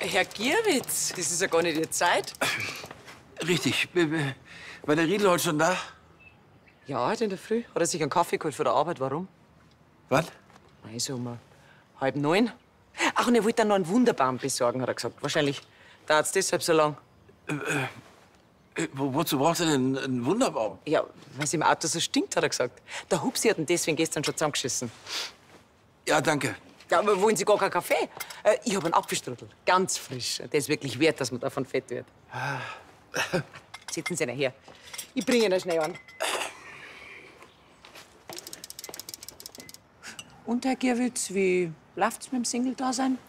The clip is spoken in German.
Herr Gierwitz, das ist ja gar nicht Ihre Zeit. Richtig. War der Riedl heute schon da? Ja, heute in der Früh. Hat er sich einen Kaffee geholt von der Arbeit. Warum? Wann? Also um 8:30. Ach, und er wollte dann noch einen Wunderbaum besorgen, hat er gesagt. Wahrscheinlich dauert es deshalb so lang. Wozu braucht er denn einen Wunderbaum? Ja, weil es im Auto so stinkt, hat er gesagt. Der Hupsi hat ihn deswegen gestern schon zusammengeschissen. Ja, danke. Ja, aber wollen Sie gar keinen Kaffee? Ich habe einen Apfelstrudel. Ganz frisch. Der ist wirklich wert, dass man davon fett wird. Sitzen Sie her. Ich bringe Ihnen schnell an. Und, Herr Gierwitz, wie läuft's mit dem Single-Dasein?